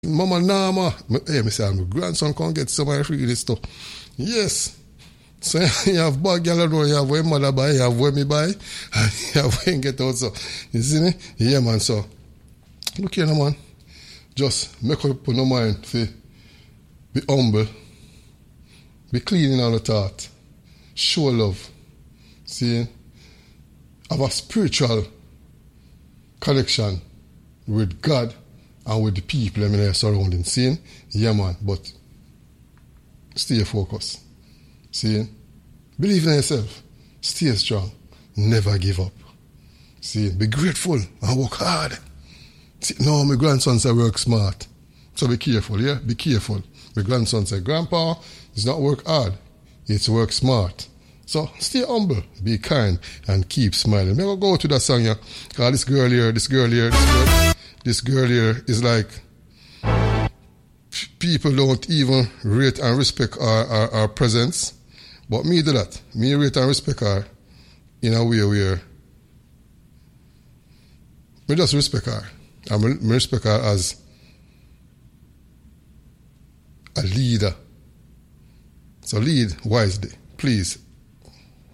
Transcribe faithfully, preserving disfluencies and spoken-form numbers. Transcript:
Mama, nah, ma. Hey, me say, my grandson can't get some of the free this stuff. Yes. So you have bad girl around, you have where mother buy, you have where me buy, and you have where get out. So, you see me? Yeah, man. So, look here, man. Just make up no mind. See, be humble. Be clean in all the thought. Show love. See? Have a spiritual connection with God and with the people in their surrounding. See? Yeah, man. But stay focused. See? Believe in yourself. Stay strong. Never give up. See? Be grateful and work hard. See? No, my grandson said work smart. So be careful, yeah? Be careful. My grandson said, Grandpa, it's not work hard. It's work smart. So stay humble, be kind, and keep smiling. Never go to that song here. Because this girl here, this girl here, this girl, this girl here is like, people don't even rate and respect our, our, our presence. But me do that. Me rate and respect her in a way where me just respect her. And me, me respect her as a leader. So lead wisely, please.